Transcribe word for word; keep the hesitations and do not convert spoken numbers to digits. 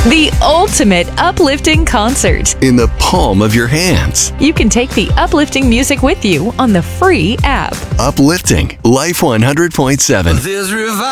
The ultimate uplifting concert. In the palm of your hands. You can take the uplifting music with you on the free app. Uplifting Life one hundred point seven.